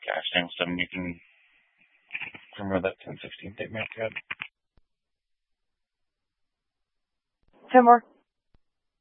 Gosh, dang, something you can remember that 1016 thing, man. God. 10 more.